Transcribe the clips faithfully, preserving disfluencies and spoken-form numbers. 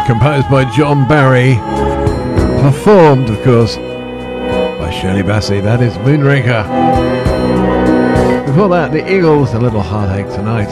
composed by John Barry, performed, of course, by Shirley Bassey. That is Moonraker. Before that, the Eagles, A Little Heartache Tonight.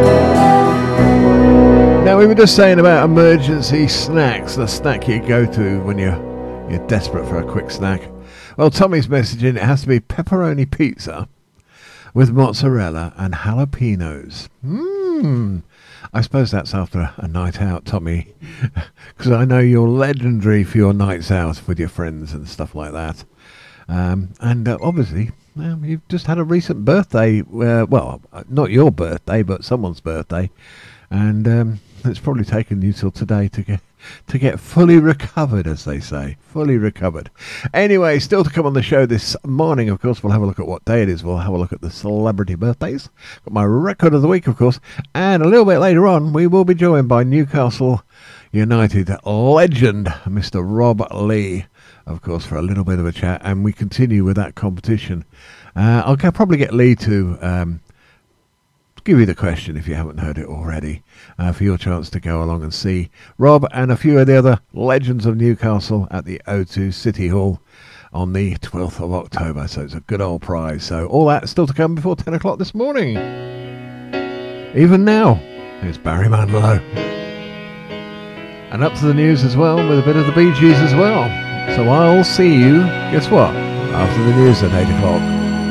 Now, we were just saying about emergency snacks, the snack you go to when you're, you're desperate for a quick snack. Well, Tommy's messaging, it has to be pepperoni pizza with mozzarella and jalapenos. Mmm. I suppose that's after a night out, Tommy, because I know you're legendary for your nights out with your friends and stuff like that. Um, and uh, obviously, well, you've just had a recent birthday. Uh, well, not your birthday, but someone's birthday. And um, it's probably taken you till today to get to get fully recovered, as they say. Fully recovered. Anyway, still to come on the show this morning, of course, we'll have a look at what day it is. We'll have a look at the celebrity birthdays. Got my record of the week, of course. And a little bit later on, we will be joined by Newcastle United legend, Mister Rob Lee, of course, for a little bit of a chat. And we continue with that competition. Uh, I'll probably get Lee to Um, give you the question if you haven't heard it already, uh, for your chance to go along and see Rob and a few of the other legends of Newcastle at the O two City Hall on the twelfth of October. So it's a good old prize. So all that still to come before ten o'clock this morning. Even now, it's Barry Manilow. And up to the news as well, with a bit of the Bee Gees as well. So I'll see you, guess what, after the news at eight o'clock.